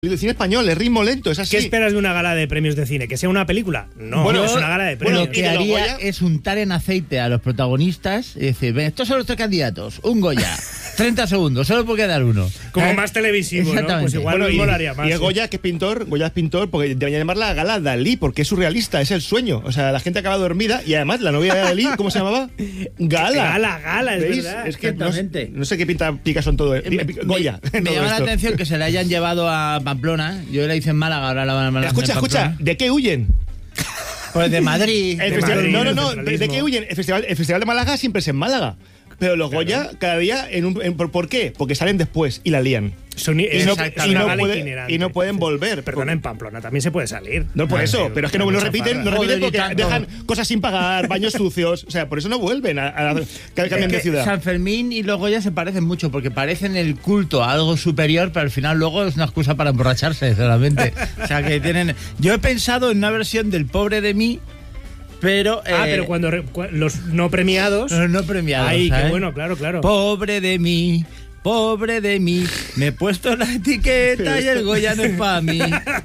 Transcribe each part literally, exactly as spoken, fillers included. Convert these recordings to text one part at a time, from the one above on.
El cine español, el ritmo lento, es así. ¿Qué esperas de una gala de premios de cine? ¿Que sea una película? No, bueno, no es una gala de premios. Lo que haría Goya es untar en aceite a los protagonistas y decir, ven, estos son los tres candidatos, un Goya, treinta segundos, solo puede quedar uno. Como ¿Eh? más televisivo, ¿no? Pues igual bueno, lo y, molaría más. Y el sí. Goya, que es pintor, Goya es pintor, porque deberían llamarla Gala Dalí, porque es surrealista, es el sueño. O sea, la gente acaba dormida y además la novia de Dalí, ¿cómo se llamaba? Gala. Gala, Gala, es ¿Veis? verdad. Es que no, Exactamente. no sé qué pinta Picasso en todo. Me, Goya. Me, me llama la atención que se la hayan llevado a Pamplona. Yo la hice en Málaga, ahora la van a Escucha, escucha, ¿de qué huyen? Pues de Madrid. El de festival, Madrid. no, no, no, ¿de, de qué huyen? El festival, el festival de Málaga siempre es en Málaga. Pero los Claro. Goya, cada día, en un, en, ¿por, ¿por qué? Porque salen después y la lían. Son, Y no, exacto, y, no una gala puede- itinerante. y no pueden volver. Perdona, en Pamplona también se puede salir. No por Ah, eso, sí, pero es que no lo mucha repiten, farra. no repiten Joder, y porque tanto. dejan cosas sin pagar, baños sucios. O sea, por eso no vuelven a, a, a cambian Es de que ciudad. San Fermín y los Goya se parecen mucho porque parecen el culto a algo superior, pero al final luego es una excusa para emborracharse solamente. O sea que tienen. Yo he pensado en una versión del Pobre de mí, pero. Ah, eh, pero cuando re- cu- los no premiados. Los no premiados. Ay, qué ¿sabes? bueno, claro, claro. Pobre de mí. Pobre de mí, me he puesto la etiqueta y el Goya no es para mí.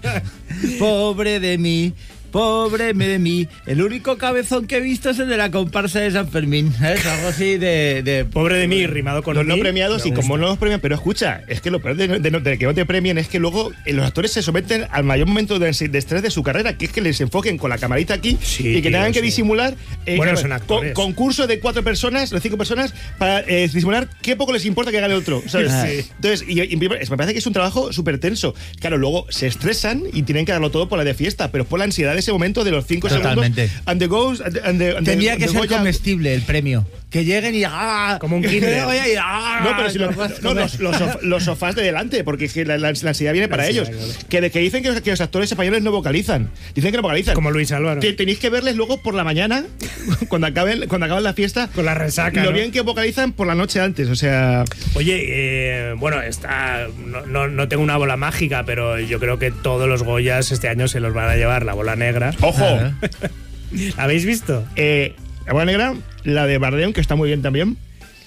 Pobre de mí, pobre de mí. El único cabezón que he visto es el de la comparsa de San Fermín. ¿Sabes? Algo así de. de Pobre de mí, rimado con Los no mí, premiados me y como gusta. no los premian, pero escucha, es que lo peor de, de, de que no te premien es que luego eh, los actores se someten al mayor momento de, de estrés de su carrera, que es que les enfoquen con la camarita aquí Sí, y que tío, tengan que sí. disimular eh, Bueno, claro, son actores. con- concurso de cuatro personas, de cinco personas, para eh, disimular qué poco les importa que gane otro. ¿sabes? Sí. Entonces, y, y me parece que es un trabajo súper tenso. Claro, luego se estresan y tienen que darlo todo por la de fiesta, pero es por la ansiedad de ese momento de los cinco Totalmente. segundos. And the goes, and the- and the- and the- Tendría and que the ser Goya. comestible el premio. Que lleguen y. ¡ah! Como un kinder. Oye, y, ¡ah! No, pero si lo- Lo puedes no, comer. los, los, sof- los sofás de delante, porque es que la, la- la ansiedad viene para La ellos. ansiedad, claro. Que, de- que dicen que los, que los actores españoles no vocalizan. Dicen que no vocalizan. Como Luis Álvaro. Te- tenéis que verles luego por la mañana, cuando acaben, cuando acaben la fiesta, Con la resaca, lo ¿no? bien que vocalizan por la noche antes. O sea, Oye, eh, bueno, está, no, no, no tengo una bola mágica, pero yo creo que todos los Goyas este año se los van a llevar la bola negra. ojo, Claro. ¿La habéis visto? eh, la bola negra, la de Bardem, que está muy bien también.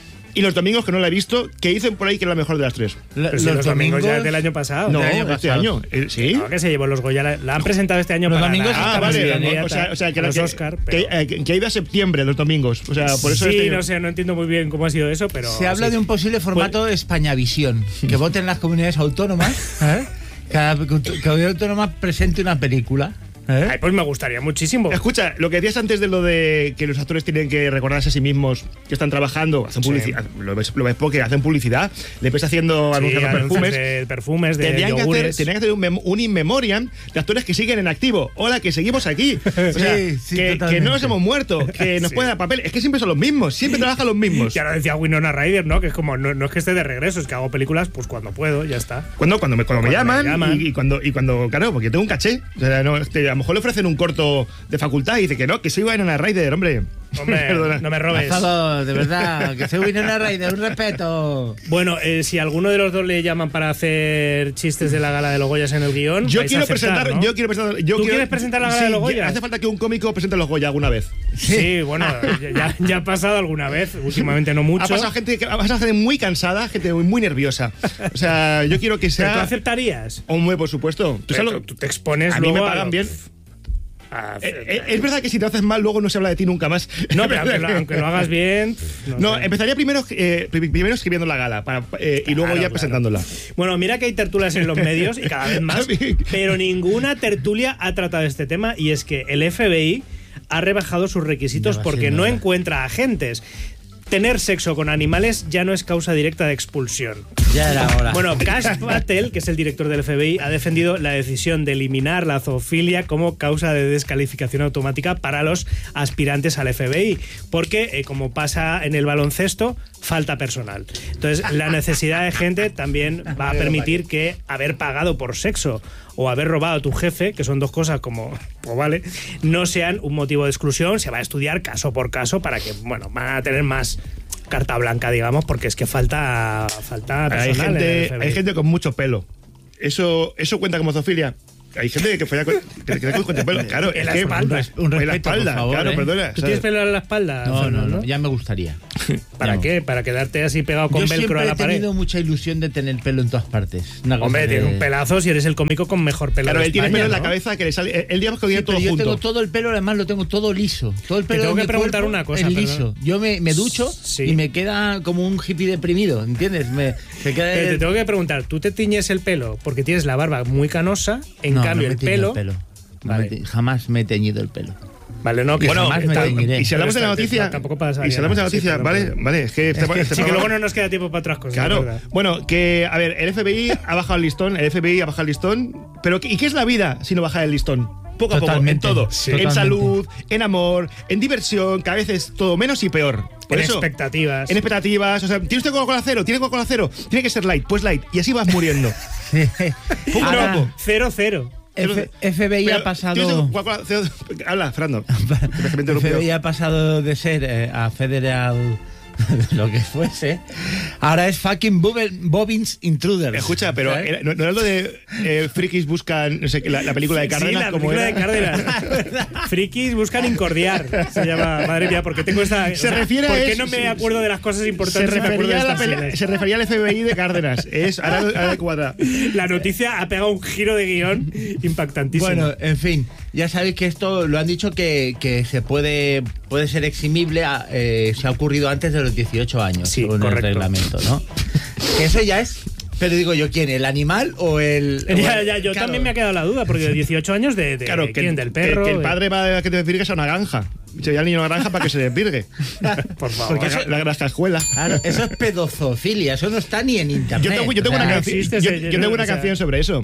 Y los domingos, que no la he visto, que dicen por ahí que es la mejor de las tres. La- Pero si los, domingos ya es del año pasado. No, del año este pasado. año. Eh, ¿Sí? No, que se llevó los Goya. La, la han presentado este año Los para domingos la- Ah, está vale. muy no, bien, o, sea, o sea, que, a la- los que, Oscar, que, pero- eh, que ha ido a septiembre los domingos. O sea, por eso sí, este- no sé, no entiendo muy bien cómo ha sido eso, pero... Se habla sí. de un posible formato Españavisión, que voten las comunidades autónomas, ¿eh? Cada comunidad autónoma presente una película. ¿eh? Ay, pues me gustaría muchísimo. Escucha, lo que decías antes de lo de que los actores tienen que recordarse a sí mismos que están trabajando, hacen Sí. publicidad, lo ves, lo ves porque hacen publicidad, le ves haciendo Sí, anuncios de anuncios perfumes. de perfumes, de Tendrían que, hacer, yogures. tendrían que hacer un, mem- un in memoriam de actores que siguen en activo. Hola, que seguimos aquí. O sea, Sí, sí, que, totalmente. que no nos hemos muerto, que nos Sí. pueden dar papel. Es que siempre son los mismos, siempre trabajan los mismos. Y ahora decía Winona Ryder, ¿no? Que es como, no, no es que esté de regreso, es que hago películas pues cuando puedo, ya está. Cuando, cuando me, cuando me Cuando me llaman, llaman. Y, y cuando, y cuando, claro, porque tengo un caché. O sea, no, este, a lo mejor le ofrecen un corto de facultad y dice que no, que soy Winona Ryder, hombre. Hombre, Perdona. no me robes. Pasado, de verdad, que soy Winona Ryder, un respeto. Bueno, eh, si alguno de los dos le llaman para hacer chistes de la gala de los Goyas en el guión, Yo vais a quiero aceptar, presentar, ¿no? yo quiero presentar, yo ¿Tú quiero- quieres presentar la gala sí, de los Goyas? Hace falta que un cómico presente los Goya alguna vez. Sí, bueno, ya, ya ha pasado alguna vez, últimamente no mucho. Ha pasado gente, que- ha pasado gente muy cansada, gente muy, muy nerviosa. O sea, yo quiero que ¿Pero tú sea. aceptarías? Hombre, por supuesto. ¿Tú Pero sabes lo- tú te expones a mí me luego pagan lo- bien. a- Eh, eh, es verdad que si te haces mal, luego no se habla de ti nunca más. No, pero aunque lo, aunque lo hagas bien... No, sé. empezaría primero, eh, pri- primero escribiendo la gala para, eh, y luego Claro, ya claro. presentándola. Bueno, mira que hay tertulias en los medios y cada vez más, pero ninguna tertulia ha tratado este tema y es que el F B I ha rebajado sus requisitos No va a porque ser no nada. encuentra agentes. Tener sexo con animales ya no es causa directa de expulsión. Ya era hora. Bueno, Kash Patel, que es el director del F B I, ha defendido la decisión de eliminar la zoofilia como causa de descalificación automática para los aspirantes al F B I, porque, eh, como pasa en el baloncesto, falta personal. Entonces, la necesidad de gente también va a permitir que haber pagado por sexo o haber robado a tu jefe, que son dos cosas como, pues vale, no sean un motivo de exclusión. Se va a estudiar caso por caso para que, bueno, van a tener más carta blanca, digamos, porque es que falta, falta Hay personal en el gente, F B I. hay gente con mucho pelo. ¿Eso, eso cuenta como zoofilia? hay gente que folla con, que, que con pelo. Claro, En es la que espalda. Un respeto, en la espalda, por favor, claro, ¿eh? perdona. ¿Tú ¿sabes? tienes pelo en la espalda? No, no, Fernando? no, ya me gustaría. ¿Para No. qué? ¿Para quedarte así pegado con Yo velcro siempre a la he pared? tenido mucha ilusión de tener pelo en todas partes. Una cosa Hombre, que- tiene un pelazo si eres el cómico con mejor pelo Claro, de él tiene España, pelo en la ¿no? cabeza que le sale. Él digamos que lo Sí, tiene todo pero yo junto. tengo todo el pelo, además lo tengo todo liso. Todo el pelo tengo de que mi preguntar cuerpo una cosa, es perdón. liso. Yo me, me ducho Sí. y me queda como un hippie deprimido, ¿entiendes? Me, se queda Pero te el- tengo que preguntar, ¿tú te tiñes el pelo porque tienes la barba muy canosa? En No, cambio, no me el tiño pelo... el pelo. No Vale. me ti- jamás me he teñido el pelo. Vale, no, que Bueno, jamás jamás me está- teñiré. Y si hablamos de la Pero está- noticia. tampoco pasa Y si hablamos de la nada. noticia, Sí, vale, perdón. vale. Es que, este, que- este Sí, que programa- luego no nos queda tiempo para otras cosas. Claro. es verdad. Bueno, que, a ver, el F B I ha bajado el listón, el F B I ha bajado el listón, pero ¿y qué es la vida si no baja el listón? Poco a poco, en Totalmente, todo. sí. En Totalmente. salud, en amor, en diversión, que a veces todo menos y peor. Por En eso, expectativas. En expectativas, o sea, ¿tienes usted Coca-Cola cero? ¿Tiene Coca-Cola cero? Tiene que ser light, pues light. Y así vas muriendo. Poco a Ahora, poco. Cero, cero. F- F B I Pero, ha pasado. ¿tienes usted Coca-Cola cero? Habla, Fernando. Que me he interrumpido. F B I ha pasado de ser eh, a Federal lo que fuese. Ahora es fucking Bob- Bobbins Intruders. Escucha, pero ¿sabes? era- no, no era lo de eh, frikis buscan, no sé, la, la película de Cárdenas, Sí, la como película era. de Cárdenas. Frikis buscan incordiar. Se llama. Madre mía, porque tengo esta. Se refiere a ¿Por qué eso, no me sí, acuerdo de las cosas Se importantes? y me acuerdo de refería, a la estas peli- series? se refería al F B I de Cárdenas. Es, ahora, ahora cuadra. La noticia ha pegado un giro de guión impactantísimo. Bueno, en fin, ya sabéis que esto lo han dicho que, que se puede, puede ser eximible, a- eh, se ha ocurrido antes de los dieciocho años, Sí, según correcto. el reglamento, ¿no? Que eso ya es. Pero digo yo, ¿quién? ¿El animal o el.? o ya, el- ya, yo claro. también me ha quedado la duda, porque de dieciocho años de, de Claro, que, ¿quién? el- Del perro. que, que el de- padre va a que te desvirgues a una granja. Se lleva al niño a una granja para que se desvirgue. Por favor. Porque eso- la granja escuela. Claro, eso es pedozofilia, eso no está ni en internet. Yo tengo, yo tengo O sea, una, no canción, existe yo, ese- yo tengo no, una o sea- canción sobre eso.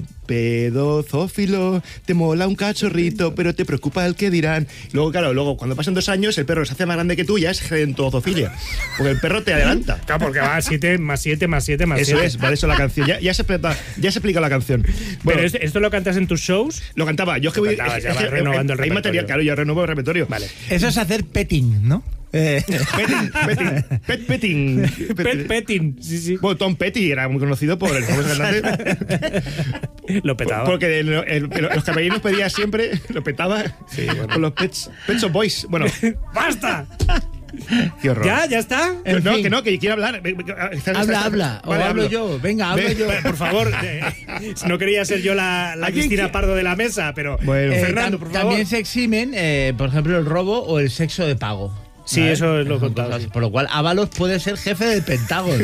Pedozófilo, te mola un cachorrito, pero te preocupa el que dirán. Luego, claro, luego cuando pasan dos años, el perro se hace más grande que tú, ya es gentozofilia. Porque el perro te adelanta. Claro, porque va siete más siete más siete más Eso siete. es, vale, eso la canción. Ya, ya, se, explica, ya se explica la canción. Pero Bueno, esto, ¿esto lo cantas en tus shows? lo cantaba. Yo es que Lo voy. cantabas, es- ya es vas que renovando el hay repertorio. material, claro, yo renuevo el repertorio. Vale. Eso es hacer petting, ¿no? Eh, Petting, petting, pet petting. Pet petting. Sí, sí. Bueno, Tom Petty era muy conocido por el famoso cantante. Lo petaba. Porque el- el- el- los caballeros pedía siempre, lo petaba con los Pets, Pets of Boys. Bueno, ¡Basta! qué horror. ¿Ya? ¿Ya está? En no, fin. que no, que quiero hablar. habla, habla. O Vale, hablo hablo. yo. Venga, hablo Ve, yo. Por favor, eh, no quería ser yo la, la ¿A quién Cristina qui- Pardo de la mesa, pero Bueno. Eh, Fernando, tam- por favor. También se eximen, eh, por ejemplo, el robo o el sexo de pago. Sí, ¿Vale? eso es lo Son contado, cosas- sí. Por lo cual, Ábalos puede ser jefe del Pentágono.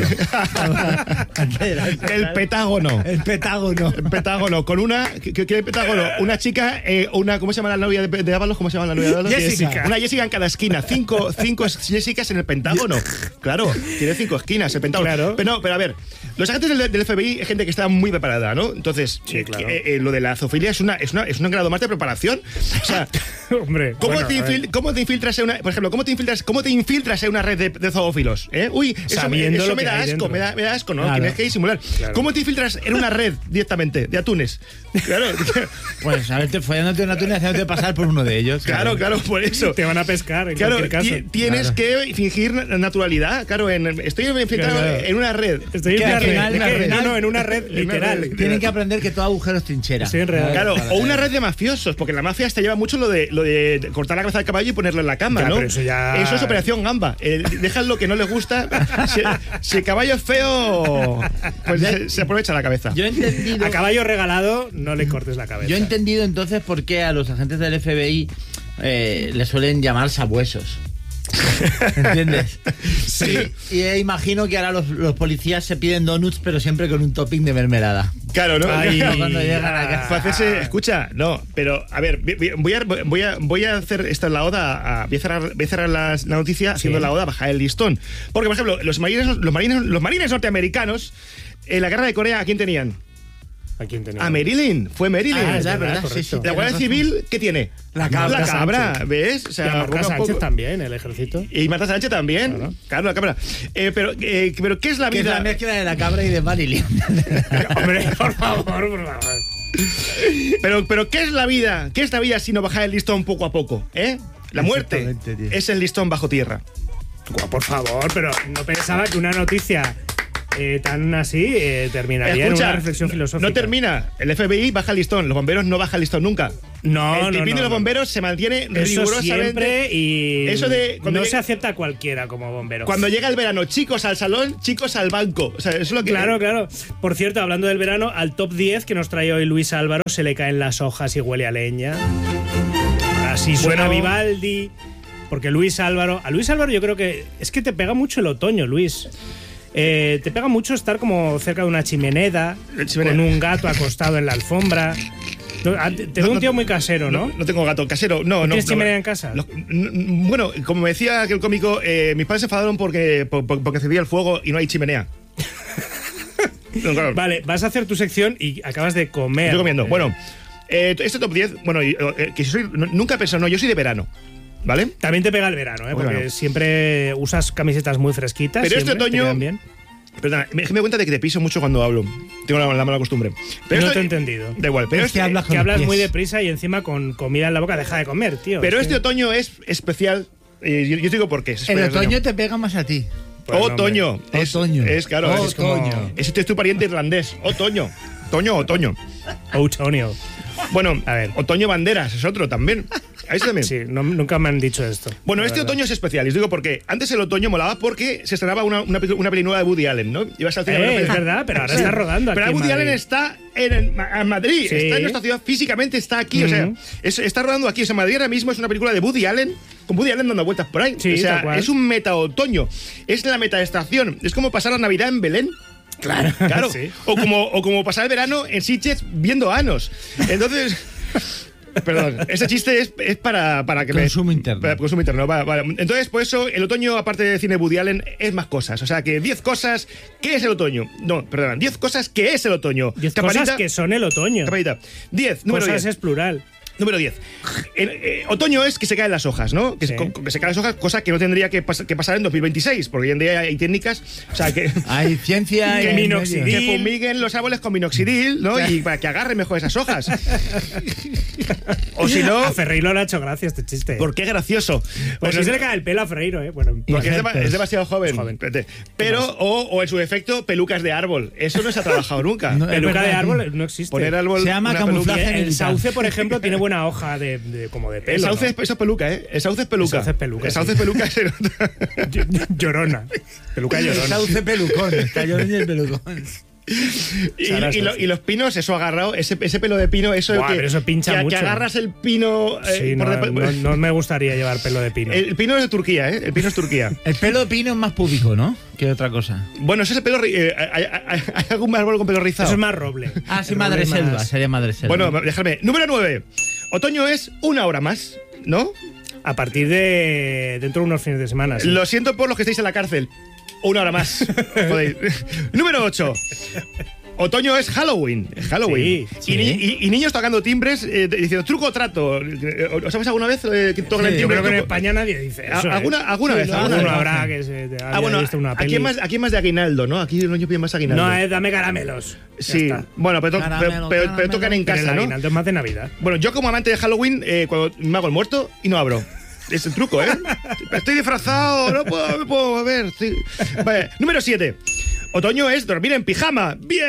El petágono. El Pentágono. El petágono. Con una. ¿Qué, qué qué petágono? Una chica, eh, una. ¿Cómo se llama la novia de, de Ábalos? ¿Cómo se llama la novia de Ábalos? Jessica. Una Jessica en cada esquina. Cinco, cinco Jessicas en el Pentágono. Claro, tiene cinco esquinas el Pentágono. Claro. Pero no, pero a ver, los agentes del, del F B I es gente que está muy preparada, ¿no? Entonces, Sí, eh, claro. eh, eh, lo de la zoofilia es, una, es, una, es un grado más de preparación. O sea. Hombre, ¿Cómo, bueno, te a ver. infil- cómo te infiltras en una, por ejemplo, cómo te infiltras, cómo te infiltras en una red de, de zoófilos? ¿Eh? Uy, eso, me- Sabiendo eso lo me que da hay asco, dentro. me da, me da asco, ¿no? Claro. Tienes que disimular. Claro. ¿Cómo te infiltras en una red directamente de atunes? Claro, Pues a verte follándote una tuna y haciéndote pasar por uno de ellos. claro, claro, por eso. Te van a pescar en Claro, cualquier caso. ti- tienes Claro. que fingir na- naturalidad. Claro, en, estoy infiltrado Claro. en una red. Estoy Que en al una final red. una ¿De qué? red- No, no, en una red En una literal. red. Tienen que aprender que todo agujero es trinchera. Sí, en real. Claro, Para o una que- red de mafiosos, porque la mafia hasta lleva mucho lo de, lo de cortar la cabeza del caballo y ponerlo en la cama, Ya, ¿no? pero eso ya- Eso es operación gamba. Eh, dejan lo que no les gusta. Si, si el caballo es feo, pues se, se aprovecha la cabeza. Yo he entendido. A caballo regalado, no le cortes la cabeza. Yo he entendido entonces por qué a los agentes del F B I eh, le suelen llamar sabuesos. ¿Entiendes? Sí. Y, y imagino que ahora los, los policías se piden donuts, pero siempre con un topping de mermelada. Claro, ¿no? Ay, Cuando llegan a casa. Para hacerse- escucha, no, pero a ver, vi- vi- voy a, voy a, voy a hacer esta la oda, a- voy a cerrar, voy a cerrar las- la noticia haciendo la oda, bajar el listón. Porque, por ejemplo, los marines, los marines, los marines norteamericanos, en la guerra de Corea, ¿a quién tenían? ¿A quién tenía? A Marilyn, fue Marilyn. Ah, es verdad, verdad, correcto. sí, sí. La Guardia Civil, ¿qué tiene? La cabra La cabra, Sánchez. ¿ves? O Y sea, a Marta poco a Sánchez poco- también, el ejército. Y Marta Sánchez también. Claro. Claro, la cabra. Eh, pero, eh, pero, ¿qué es la Que es vida? la mezcla de la cabra y de Marilyn. Hombre, por favor, por favor. Pero, pero, ¿qué es la vida? ¿Qué es la vida si no bajar el listón poco a poco? ¿Eh? La muerte Exactamente, tío. es el listón bajo tierra. Guau, por favor, pero no pensaba que una noticia eh, tan así, eh, terminaría Escucha, en una reflexión filosófica. No termina. El F B I baja el listón. Los bomberos no bajan el listón nunca. No, el no, tipín no, de los no. bomberos se mantiene Eso rigurosamente. siempre y Eso de cuando no llega- se acepta a cualquiera como bombero. Cuando llega el verano, chicos al salón, chicos al banco. O sea, eso es lo que. Claro, claro. Por cierto, hablando del verano, al top diez que nos trae hoy Luis Álvaro se le caen las hojas y huele a leña. Así suena Bueno. Vivaldi. Porque Luis Álvaro... A Luis Álvaro yo creo que... Es que te pega mucho el otoño, Luis. Eh, te pega mucho estar como cerca de una chimenea, Chimenea. con un gato acostado en la alfombra. No, a- Te, te veo No, un tío no, muy casero, ¿no? No, no tengo gato casero. No, no. ¿Tienes no, chimenea no. en casa? Los- n- bueno, como me decía aquel cómico, eh, mis padres se enfadaron porque, por- por- porque encendía el fuego y no hay chimenea. No, claro. Vale, vas a hacer tu sección y acabas de comer. Estoy comiendo. Eh, Bueno, eh, este top diez, bueno, y, eh, que soy, no- nunca he pensado, no, yo soy de verano. ¿Vale? También te pega el verano, ¿eh? Muy Porque bueno. siempre usas camisetas muy fresquitas. Pero este siempre, te otoño- quedan bien. Perdona, me, me doy cuenta de que te piso mucho cuando hablo. Tengo la, la mala costumbre. Pero No esto- te he entendido. Da igual, pero Es este, que hablas Que con hablas los muy pies. deprisa y encima con comida en la boca deja de comer, tío. pero Es este que- otoño es especial. eh, yo, yo te digo por qué. Es El especial otoño te pega más a ti. Pues no, otoño. Es, Otoño. Es claro. Es, Otoño. es, este es tu pariente irlandés. Otoño. Otoño, otoño. Otoño. Bueno, A ver. otoño banderas es otro también. Ahí sí también. Sí, no- nunca me han dicho esto. Bueno, la este verdad. otoño es especial. Y os digo por qué. Antes el otoño molaba porque se estrenaba una, una, peli- una peli nueva de Woody Allen, ¿no? Ibas al cine a ver Eh, una es peli- verdad, pero ahora Sí. está rodando aquí Pero en Woody Madrid. Allen está en, el- en Madrid, Sí. está en nuestra ciudad, físicamente está aquí. O sea, Ujú. es- está rodando aquí. O sea, Madrid ahora mismo es una película de Woody Allen, con Woody Allen dando vueltas por ahí. Sí, o sea, tal cual. es un meta-otoño. Es la metaestación. Es como pasar la Navidad en Belén. Claro, claro. Sí. O, como, o como pasar el verano en Sitges viendo anos. Entonces. Perdón, ese chiste es, es para, para que Consumo me, interno. Para consumo interno, vale, vale. Entonces, por eso, el otoño, aparte de cine Woody Allen, es más cosas. O sea, que diez cosas. ¿Qué es el otoño? No, perdón, diez cosas que es el otoño. Diez Campanita, cosas que son el otoño. campanita. diez, número Cosas diez. es plural. Número diez. En- eh, otoño es que se caen las hojas, ¿no? Que, Sí. se, co- que se caen las hojas, cosa que no tendría que, pas- que pasar en dos mil veintiséis, porque hoy en día hay técnicas. O sea, que. Hay ciencia Que en medio. minoxidil. Que fumiguen los árboles con minoxidil, ¿no? Y para que agarren mejor esas hojas. O si no, A Ferreiro le ha hecho gracia este chiste. ¿por qué gracioso? Pues O no si se no- le cae el pelo a Ferreiro, ¿eh? Bueno, Porque es, dema- Ejemplos. es demasiado joven. Es joven. Espérate. Pero, o, o en su defecto, pelucas de árbol. Eso no se ha trabajado nunca. No, es peluca verdad, de sí. árbol no existe. Poner árbol. Se llama una camuflaje peluca. el militar. sauce, por ejemplo, tiene buena hoja de, de- como de pelo. El sauce ¿no? es, eso es peluca, ¿eh? El sauce es peluca. El sauce es peluca, El sauce sí. es peluca. se nota. Llorona. Peluca El llorona. sauce pelucón. Está llorando el pelucón. y, Sabrás y lo- sauce. y los pinos, eso agarrado, ese, ese pelo de pino, eso Buah, que, pero eso pincha que, que mucho. agarras el pino. eh, Sí, no, por de- no- no me gustaría llevar pelo de pino. El pino es de Turquía, ¿eh? El pino es Turquía. El pelo de pino es más púbico, ¿no? Que otra cosa. Bueno, ese es el pelo. ri- eh, ¿hay, hay- hay algún árbol con pelo rizado? Eso es más roble. Ah, sí, El madre roble es selva. más- Sería madre selva. Bueno, déjame. Número nueve. Otoño es una hora más, ¿no? A partir de dentro de unos fines de semana. sí. Lo siento por los que estáis en la cárcel. Una hora más. Joder. Número ocho. Otoño es Halloween. Es Halloween. Sí, y, ni- sí. y- y niños tocando timbres eh, diciendo truco o trato. ¿Os sabéis alguna vez eh, que tocan Sí, el Yo timbre? creo que en truco? España nadie dice A- eso. ¿eh? alguna- alguna Sí, vez, no, alguna alguno vez. habrá que se te haya Ah, bueno, visto una aquí peli. es, más, aquí es más de aguinaldo, ¿no? Aquí los niños piden más aguinaldo. No, es dame caramelos. Ya Sí, está. bueno, pero, to- Caramelo, pero- pero- pero caramelo. tocan en Pero el casa, ¿no? aguinaldo es más de Navidad. Bueno, yo como amante de Halloween, eh, cuando me hago el muerto y no abro. Es el truco, ¿eh? Estoy disfrazado, no puedo, me puedo mover. Sí. Vale, número siete. Otoño es dormir en pijama. ¡Bien!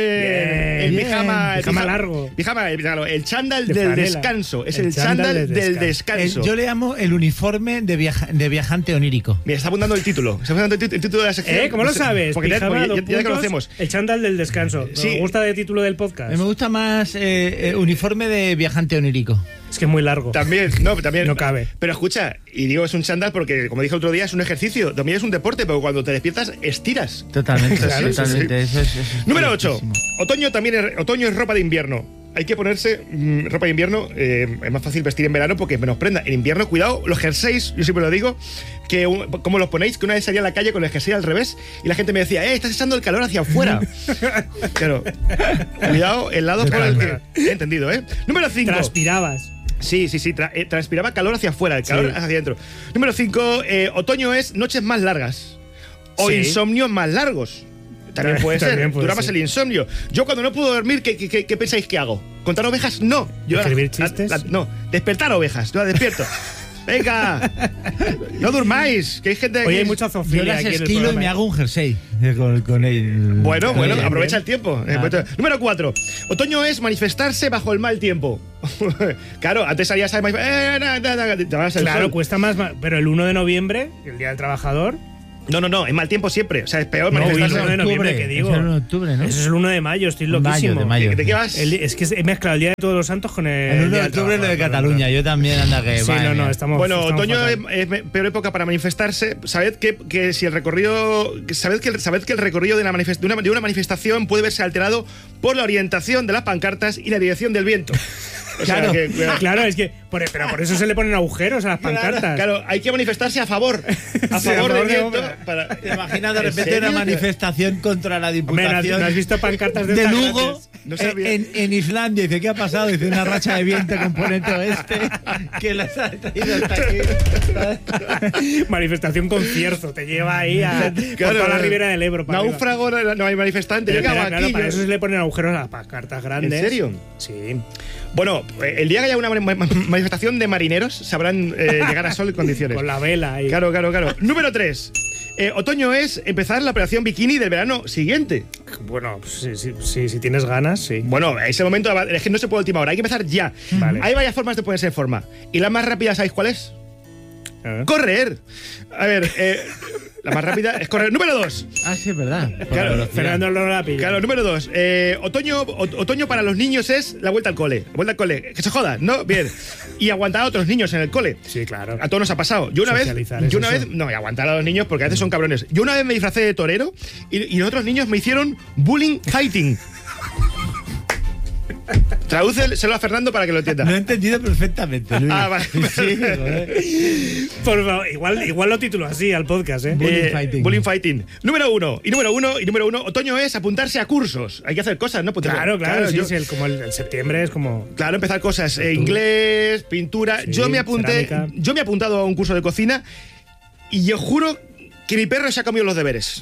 el bien. pijama, el Pijama pija- largo. Pijama, el, claro, el chándal De del franela. descanso. Es El el, chándal chándal del del El- descanso. yo le llamo el uniforme de, viaja- de viajante onírico. Mira, está apuntando el título. Está apuntando el, tit- el título de la sección. ¿Eh? ¿Cómo lo Pues, sabes? Porque ya, Pijama, porque dos ya- ya te puntos, conocemos. El chándal del descanso. Sí. Me gusta de título del podcast. Me gusta más eh, eh, uniforme de viajante onírico. Es que es muy largo. También, no, también. No cabe. Pero escucha, y digo es un chándal porque, como dije otro día, es un ejercicio. También es un deporte, pero cuando te despiertas, estiras. Totalmente, Claro, sí, totalmente. Eso es, eso es Número ocho. correctísimo. Otoño también es, otoño es ropa de invierno. Hay que ponerse mm, ropa de invierno. eh, es más fácil vestir en verano porque menos prenda. En invierno, cuidado, los jerseys, yo siempre lo digo, que un- ¿cómo los ponéis? Que una vez salía a la calle con el jersey al revés y la gente me decía, eh, estás echando el calor hacia afuera. Claro. Cuidado, el lado por el que. He entendido, ¿eh? Número cinco. Transpirabas. Sí, sí, sí. tra- eh, transpiraba calor hacia afuera, el calor Sí. hacia adentro. Número cinco. Otoño es noches más largas. O Sí. insomnios más largos. También puede ser. También puede Dura más ser. el insomnio. Yo cuando no puedo dormir, ¿qué, qué, qué- qué pensáis que hago? ¿Contar ovejas? No. Yo ¿Escribir la- chistes? la- no. Despertar ovejas. Yo la despierto. Venga, no durmáis, que hay gente que... Oye, hay mucha Yo zoofilia las aquí en el esquilo y programa. me hago un jersey eh, con, con el... Bueno, con bueno, el- aprovecha el tiempo. Claro. Número cuatro. Otoño es manifestarse bajo el mal tiempo. Claro, antes salías a manifestar... Eh, na, na, na, te vas al Claro, sol. cuesta más, ma- pero el uno de noviembre, el Día del Trabajador, No, no, no, es mal tiempo siempre. O sea, es peor No, manifestarse. el uno de noviembre, octubre, que digo. es el uno de octubre, ¿no? Eso es el uno de mayo, estoy Mayo, loquísimo. de mayo. ¿De, de qué vas? El- es que he mezclado el Día de Todos los Santos con el, El uno Día de del octubre es lo de Trabajador, Cataluña. Yo también, anda que... Sí, madre no, no, mía. estamos. Bueno, estamos otoño es, fatal. es peor época para manifestarse. Sabed que, que si el recorrido, que sabed que, el- sabed que el recorrido de una, manifest- de, una, de una manifestación puede verse alterado por la orientación de las pancartas y la dirección del viento. O sea, Claro. que, cuidado. Claro, es que. por- pero por eso se le ponen agujeros a las pancartas. Claro, hay que manifestarse a favor. A Sí, a favor favor del de viento. obra. Para... ¿Te imaginas de ¿En repente serio? una manifestación contra la Hombre, ¿no has, Diputación no has visto pancartas de, de estas Lugo grandes? No en, sabía. en, en Islandia? Dice, ¿qué ha pasado? Dice, una racha de viento componente oeste que las ha traído hasta aquí. Manifestación con cierzo, te lleva ahí a por toda la ribera del Ebro. para arriba. Náufrago, no, no hay manifestante. Pero Venga, espera, claro, para vaquillos. eso se le ponen agujeros a las pancartas grandes. ¿En serio? Sí. Bueno, eh, el día que haya una ma- ma- manifestación de marineros sabrán eh, llegar a sol en condiciones. Con la vela ahí. Claro, claro, claro. Número tres. Otoño es empezar la operación bikini del verano siguiente. Bueno, sí, sí, sí, si tienes ganas, sí. Bueno, ese momento es que no se puede última hora, hay que empezar ya. Vale. Hay varias formas de ponerse en forma. Y la más rápida, ¿sabéis cuál es? ¿Eh? Correr. A ver, eh, la más rápida es correr. Número dos. Ah, sí, es verdad. Por Claro, la velocidad. Fernando no la pilla. Claro, número dos. Eh, otoño, ot- otoño para los niños es la vuelta al cole. La vuelta al cole. Que se joda, ¿no? Bien. Y aguantar a otros niños en el cole. Sí, claro. A todos nos ha pasado. Yo una vez, Socializar, yo es una eso. vez, no, y aguantar a los niños porque a veces son cabrones. Yo una vez me disfracé de torero y, y los otros niños me hicieron bullying fighting. Tradúcelo a Fernando para que lo entienda. Lo he entendido perfectamente, Luis. Ah, vale. Sí, joder. Por favor, igual, igual lo titulo así al podcast, ¿eh? Bullying Eh, fighting. bullying fighting. Número uno. Y número uno, y número uno, otoño es apuntarse a cursos. Hay que hacer cosas, ¿no? Apuntarse- Claro, claro, sí, yo- sí, el- como el, el septiembre es como. Claro, empezar cosas. eh, inglés, pintura. Sí, yo me apunté. cerámica. Yo me he apuntado a un curso de cocina y yo juro que mi perro se ha comido los deberes.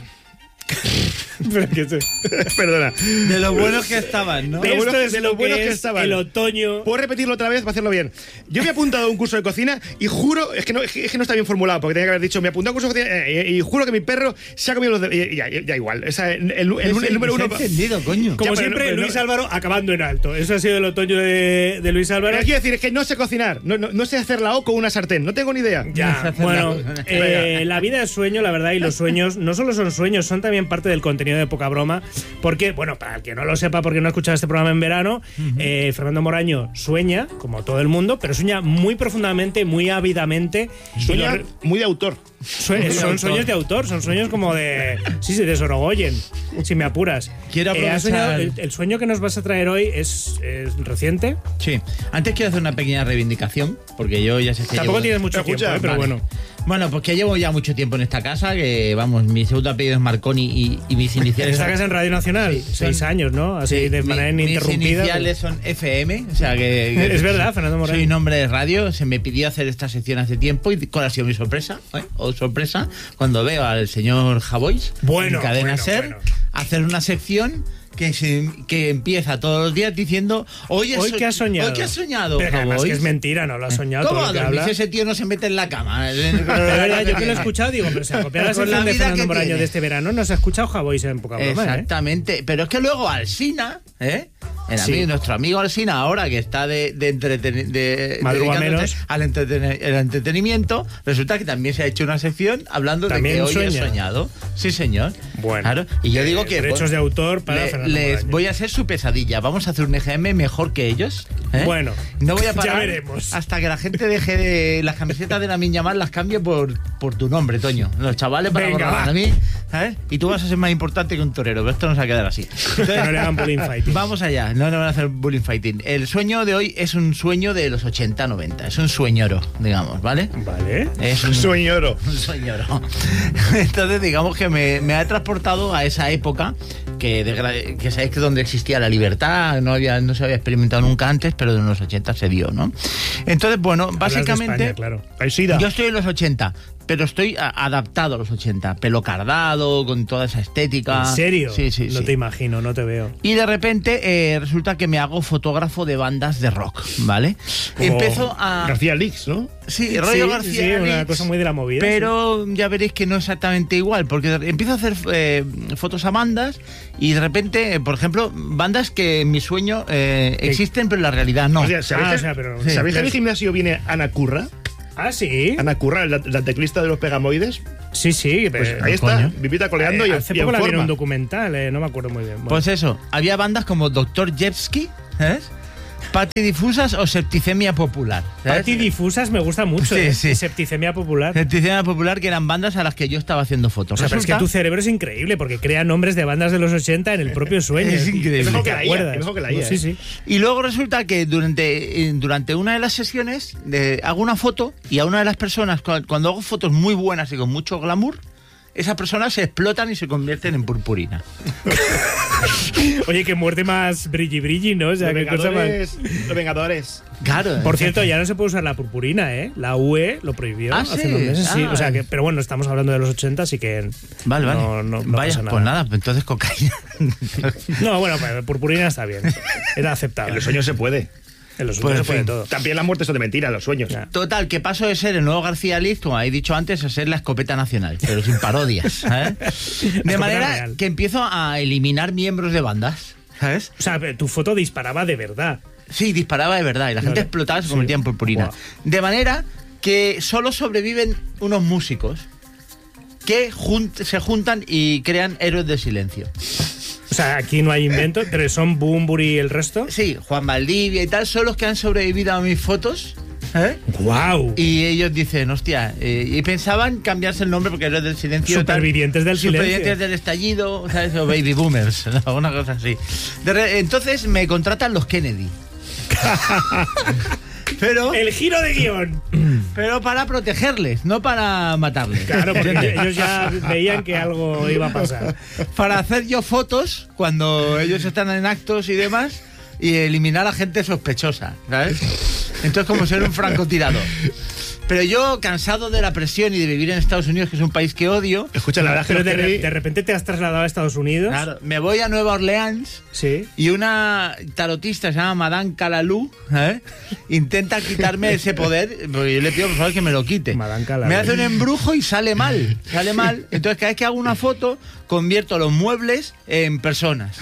Pero que se- Perdona. De lo buenos que estaban, ¿no? De lo Esto bueno- es de lo lo buenos que que es estaban. el otoño. ¿Puedo repetirlo otra vez para hacerlo bien? Yo me he apuntado a un curso de cocina y juro, es que no, es que no está bien formulado, porque tenía que haber dicho, me he apuntado a un curso de cocina eh, y, y juro que mi perro se ha comido los deberes. Ya, ya, ya igual. Esa, el, el- el- el Ese- número se ha uno. entendido, coño. Como Ya, pero siempre, no- pero Luis no- Álvaro acabando en alto. Eso ha sido el otoño de, de Luis Álvaro. Pero quiero decir, es que no sé cocinar, no, no, no sé hacer la O con una sartén, no tengo ni idea. No se Ya, hace bueno, nada. eh, la vida es sueño, la verdad, y los sueños no solo son sueños, son también parte del contenido de Poca Broma, porque, bueno, para el que no lo sepa, porque no ha escuchado este programa en verano, eh, Fernando Moraño sueña, como todo el mundo, pero sueña muy profundamente, muy ávidamente. y Sueña lo- muy de autor. Sue- son sueños de autor, son sueños como de. Sí, sí, de Sorogoyen, si me apuras. Quiero Eh, has aprovechar- soñado- el, el sueño que nos vas a traer hoy es, es reciente. Sí. Antes quiero hacer una pequeña reivindicación, porque yo ya sé que Tampoco llevo- tienes mucho Escucha, tiempo, eh, pero Vale. bueno. Bueno, pues que llevo ya mucho tiempo en esta casa, que vamos, mi segundo apellido es Marconi y, y mis iniciales Esta casa en Radio Nacional, seis son- años, ¿no? Así Sí, de mi- manera mis ininterrumpida. iniciales son F M, o sea que, que Es verdad, Fernando Moreno. soy nombre de radio. Se me pidió hacer esta sección hace tiempo y cuál ha sido mi sorpresa, ¿eh? O sorpresa, cuando veo al señor Javois Bueno, en Cadena bueno, Ser bueno. hacer una sección que, se- que empieza todos los días diciendo hoy, Hoy que has soñado. Hoy que has soñado, Pero que además Javois. que es mentira, no lo has soñado. ¿Cómo todo lo que dormís? habla. Ese tío no se mete en la cama. De verdad, yo que lo he escuchado, digo, pero se ha copiado la Con la sección de vida Fernando que Moraño tiene. de este verano, no se ha escuchado Javois en Poca Broma, ¿eh? Exactamente, pero es que luego Alsina, ¿eh? El Sí. amigo- nuestro amigo Alsina, ahora que está de, de, entreten- de Madruga dedicándose menos. al entreten- el entretenimiento, resulta que también se ha hecho una sección hablando También de que hoy sueña. he soñado. Sí, señor. Bueno. Claro. Y yo digo Eh, que derechos de autor para le- Fernando les Moraño. voy a hacer su pesadilla. Vamos a hacer un E G M mejor que ellos. ¿eh? Bueno, no voy a ya parar veremos. hasta que la gente deje de las camisetas de la Miña Mar las cambie por, por tu nombre, Toño. Los chavales para Venga, borrar va. a mí, ¿sabes? Y tú vas a ser más importante que un torero, pero esto no se va a quedar así. Que no le hagan bullying fighting. Vamos allá, no le van a hacer bullying fighting. El sueño de hoy es un sueño de los ochenta noventa, es un sueñoro, digamos, ¿vale? Vale. Es un Sueñoro. un sueñoro. Entonces, digamos que me, me ha transportado a esa época que, desgra- que sabéis que donde existía la libertad, no había no se había experimentado nunca antes, pero en los ochenta se dio, ¿no? Entonces, bueno, Hablas de básicamente España, claro. Hay sida. yo estoy en los ochenta, pero estoy a- adaptado a los ochenta. Pelo cardado, con toda esa estética. ¿En serio? Sí, sí, No sí. te imagino, no te veo. Y de repente eh, resulta que me hago fotógrafo de bandas de rock, ¿vale? Como Empiezo a... García Lix, ¿no? Sí, rollo Sí, García sí, una Lix, cosa muy de la movida. pero ya veréis que no exactamente igual, porque empiezo a hacer eh, fotos a bandas y de repente, eh, por ejemplo, bandas que en mi sueño eh, existen, pero en la realidad no. O sea, ¿sabéis, Ah, que- o sea, pero- ¿sabéis sí. que en el gimnasio viene Ana Curra? Ah, sí. Ana Curra, la, la teclista de los Pegamoides. Sí, sí. Pues eh, ahí está, coño. vivita coleando eh, y, hace y en poco la vi en forma. un documental, eh, no me acuerdo muy bien. Bueno. Pues eso, había bandas como Doctor Jepsky, ¿sabes? Patidifusas o septicemia popular. ¿sabes? Patidifusas me gusta mucho. Sí, eh, sí. y septicemia popular. Septicemia popular, que eran bandas a las que yo estaba haciendo fotos. O sea, pero es que Resulta- tu cerebro es increíble porque crea nombres de bandas de los ochenta en el propio sueño. Es tío. increíble. Es Mejor que que la te I A, acuerdas. mejor que la I A, Sí, ¿eh? sí. Y luego resulta que durante, eh, durante una de las sesiones eh, hago una foto y a una de las personas, cu- cuando hago fotos muy buenas y con mucho glamour, esas personas se explotan y se convierten en purpurina. Oye, qué muerte más brilli brilli, ¿no? O sea, Los qué cosa más. Vengadores, los Vengadores. Claro. Por cierto, ya no se puede usar la purpurina, ¿eh? La U E lo prohibió Ah, hace sí. unos meses, sí. Ah. O sea que, pero bueno, estamos hablando de los ochenta, así que. Vale, vale. No, no, no Vaya, pasa nada. pues nada, entonces cocaína. No, bueno, pues, purpurina está bien. Era En aceptable. los sueños se puede. En los Pues, sueños en se puede fin. todo. También las muertes son de mentira, los sueños. Ya. Total, que paso de ser el nuevo García Liz, como he dicho antes, a ser la escopeta nacional, pero sin parodias. ¿sabes? De escopeta manera real. que empiezo a eliminar miembros de bandas. ¿Sabes? O sea, tu foto disparaba de verdad. Sí, disparaba de verdad y la gente Vale. explotaba y se Sí. convertía en purpurina. Buah. De manera que solo sobreviven unos músicos que jun- se juntan y crean héroes del silencio. O sea, aquí no hay invento, pero son Bumburi y el resto. Sí, Juan Valdivia y tal son los que han sobrevivido a mis fotos. ¿eh? ¡Guau! Y ellos dicen, hostia, eh, y pensaban cambiarse el nombre porque héroes del silencio. Supervivientes del Supervivientes silencio. del estallido, ¿sabes? O baby boomers, ¿no? Una cosa así. De re- entonces me contratan los Kennedy. Pero, El giro de guión. pero para protegerles, no para matarles. Claro, porque ellos ya veían que algo iba a pasar. Para hacer yo fotos cuando ellos están en actos y demás y eliminar a gente sospechosa, ¿sabes? Entonces, como ser un francotirador. Pero yo, cansado de la presión y de vivir en Estados Unidos, que es un país que odio, Escucha, la verdad es que Pero los de, Kennedy- de repente te has trasladado a Estados Unidos. claro, me voy a Nueva Orleans Sí. y una tarotista se llama Madame Calalú, ¿eh? Intenta quitarme ese poder, porque yo le pido por favor que me lo quite. Madame Calalú. Me hace un embrujo y sale mal, sale mal. Entonces cada vez que hago una foto, convierto los muebles en personas.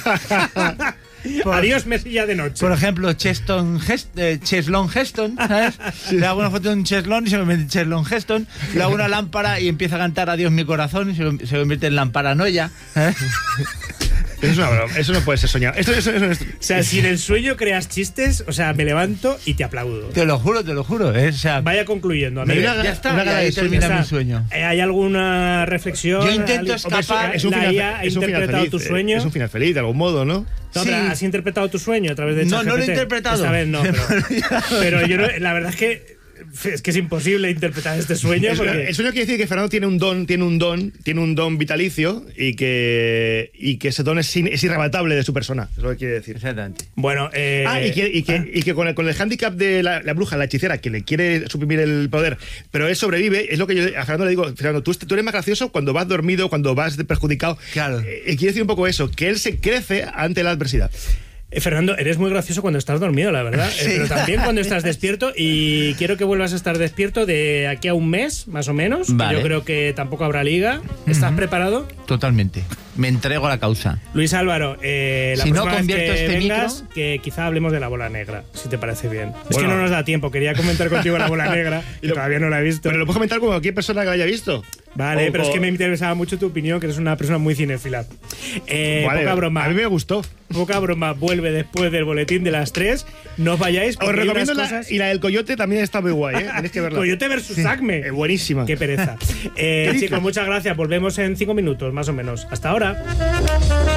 Por- Adiós, mesilla de noche. Por ejemplo, Cheston Hest- eh, Cheslon Heston, ¿sabes? Le hago una foto de un Cheslon y se me mete Cheslon Heston. Le hago una lámpara y empieza a cantar Adiós mi corazón y se, se convierte en lamparanoia. ¿eh? Eso es una broma, eso no puede ser soñado. Esto, eso, eso, eso- O sea, si en el sueño creas chistes, o sea, me levanto y te aplaudo. Te lo juro, te lo juro. ¿eh? O sea, Vaya concluyendo, Me amigo. da una- ya está, una y gana ahí de sueño. termina Ya mi está. sueño. Eh, ¿Hay alguna reflexión? Yo intento ¿Al- hombre, escapar. es un la final, I A ha es un final interpretado feliz, tu eh, sueño. Es un final feliz, de algún modo, ¿no? No, Sí. pero ¿has interpretado tu sueño a través de No, no lo he ChatGPT? interpretado. Esta vez no, pero, pero yo no- la verdad es que es que es imposible interpretar este sueño Es- porque El sueño quiere decir que Fernando tiene un don, tiene un don, tiene un don vitalicio y que, y que ese don es, in- es irrebatable de su persona. Es lo que quiere decir. Exactamente. bueno, eh, Ah, y que, y que, y que con, el, con el hándicap de la, la bruja, la hechicera, que le quiere suprimir el poder, pero él sobrevive, es lo que yo a Fernando le digo, Fernando, tú, tú eres más gracioso cuando vas dormido, cuando vas perjudicado. Claro. Eh, quiere decir un poco eso, que él se crece ante la adversidad. Eh, Fernando, eres muy gracioso cuando estás dormido, la verdad. Eh, Sí. pero también cuando estás despierto. Y quiero que vuelvas a estar despierto de aquí a un mes, más o menos. que Vale. Yo creo que tampoco habrá liga. ¿Estás preparado? Totalmente. Me entrego a la causa. Luis Álvaro, eh, la Si no próxima vez convierto que este vengas, micro- que quizá hablemos de la bola negra, si te parece bien. Es que Bueno. no nos da tiempo. Quería comentar contigo la bola negra y lo- todavía no la he visto. Pero lo puedo comentar como cualquier persona que lo haya visto. Vale, O- pero es o- que me interesaba mucho tu opinión, que eres una persona muy cinéfila. Eh, Vale, poca broma. A mí me gustó. Poca broma vuelve después del boletín de las tres. No os vayáis. Os porque hay recomiendo unas la, cosas... y la del coyote también está muy guay, ¿eh? Tenéis que verla. Coyote versus Acme. Eh, buenísima. Qué pereza. Eh, chicos, muchas gracias. Volvemos en cinco minutos, más o menos. Hasta ahora.